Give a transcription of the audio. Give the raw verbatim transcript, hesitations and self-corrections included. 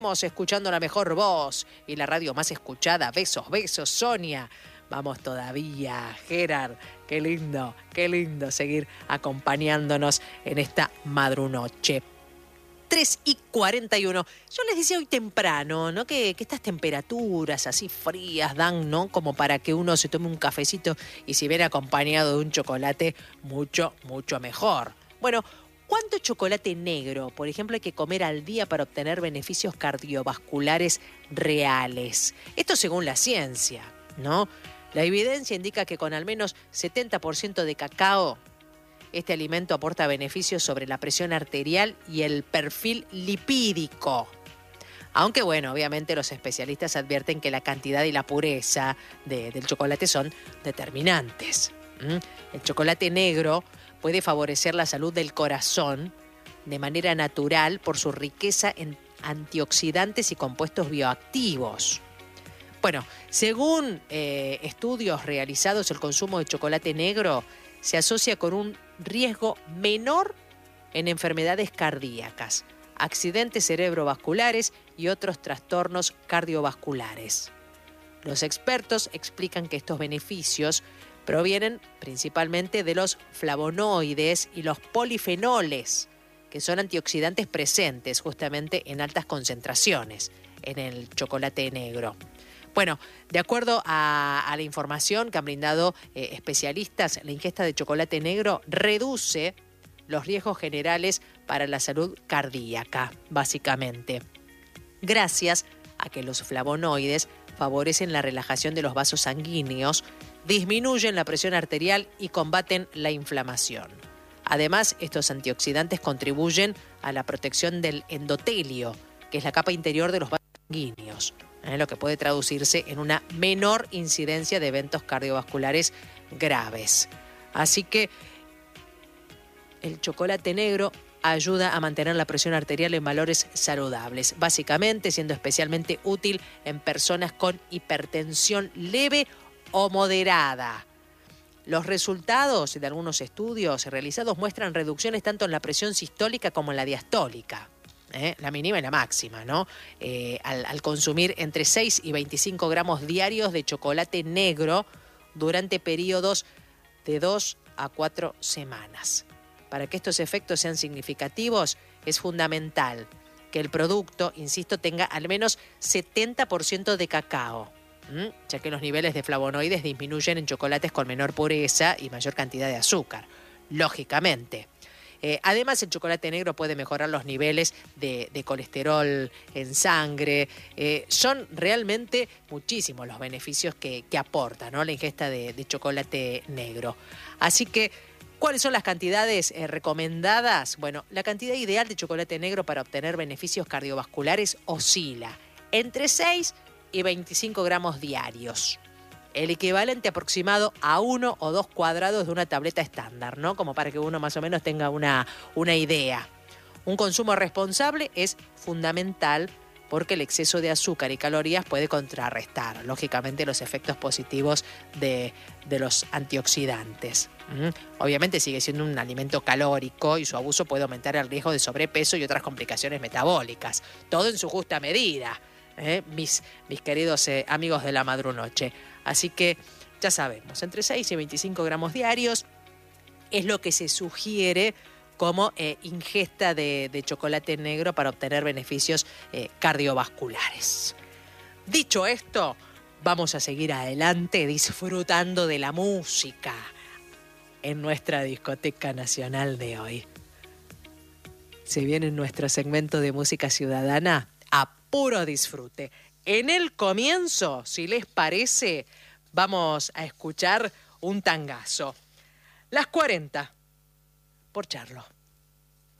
Estamos escuchando la mejor voz y la radio más escuchada. Besos, besos, Sonia. Vamos todavía, Gerard. Qué lindo, qué lindo seguir acompañándonos en esta madrunoche. tres y cuarenta y uno. Yo les decía hoy temprano, ¿no? Que, que estas temperaturas así frías dan, ¿no? Como para que uno se tome un cafecito y si viene acompañado de un chocolate, mucho, mucho mejor. Bueno, ¿cuánto chocolate negro, por ejemplo, hay que comer al día para obtener beneficios cardiovasculares reales? Esto según la ciencia, ¿no? La evidencia indica que con al menos setenta por ciento de cacao, este alimento aporta beneficios sobre la presión arterial y el perfil lipídico. Aunque, bueno, obviamente los especialistas advierten que la cantidad y la pureza de, del chocolate son determinantes. ¿Mm? El chocolate negro puede favorecer la salud del corazón de manera natural por su riqueza en antioxidantes y compuestos bioactivos. Bueno, según eh, estudios realizados, el consumo de chocolate negro se asocia con un riesgo menor en enfermedades cardíacas, accidentes cerebrovasculares y otros trastornos cardiovasculares. Los expertos explican que estos beneficios provienen principalmente de los flavonoides y los polifenoles, que son antioxidantes presentes justamente en altas concentraciones en el chocolate negro. Bueno, de acuerdo a, a la información que han brindado eh, especialistas, la ingesta de chocolate negro reduce los riesgos generales para la salud cardíaca, básicamente, gracias a que los flavonoides favorecen la relajación de los vasos sanguíneos, disminuyen la presión arterial y combaten la inflamación. Además, estos antioxidantes contribuyen a la protección del endotelio, que es la capa interior de los vasos sanguíneos, ¿eh? Lo que puede traducirse en una menor incidencia de eventos cardiovasculares graves. Así que el chocolate negro ayuda a mantener la presión arterial en valores saludables, básicamente siendo especialmente útil en personas con hipertensión leve o moderada. Los resultados de algunos estudios realizados muestran reducciones tanto en la presión sistólica como en la diastólica, ¿eh? La mínima y la máxima, ¿no? Eh, al, al consumir entre seis y veinticinco gramos diarios de chocolate negro durante periodos de dos a cuatro semanas. Para que estos efectos sean significativos, es fundamental que el producto, insisto, tenga al menos setenta por ciento de cacao, ¿m? ya que los niveles de flavonoides disminuyen en chocolates con menor pureza y mayor cantidad de azúcar, lógicamente. Eh, además, el chocolate negro puede mejorar los niveles de, de colesterol en sangre. Eh, son realmente muchísimos los beneficios que, que aporta, ¿no?, la ingesta de, de chocolate negro. Así que, ¿cuáles son las cantidades eh, recomendadas? Bueno, la cantidad ideal de chocolate negro para obtener beneficios cardiovasculares oscila entre seis y veinticinco gramos diarios. El equivalente aproximado a uno o dos cuadrados de una tableta estándar, ¿no? Como para que uno más o menos tenga una, una idea. Un consumo responsable es fundamental porque el exceso de azúcar y calorías puede contrarrestar, lógicamente, los efectos positivos de, de los antioxidantes. ¿Mm? Obviamente sigue siendo un alimento calórico y su abuso puede aumentar el riesgo de sobrepeso y otras complicaciones metabólicas. Todo en su justa medida, ¿eh? mis, mis queridos eh, amigos de la madrunoche. Así que ya sabemos, entre seis y veinticinco gramos diarios es lo que se sugiere como eh, ingesta de, de chocolate negro para obtener beneficios eh, cardiovasculares. Dicho esto, vamos a seguir adelante disfrutando de la música en nuestra discoteca nacional de hoy. Se viene nuestro segmento de música ciudadana a puro disfrute. En el comienzo, si les parece, vamos a escuchar un tangazo. Las cuarenta, por Charlo.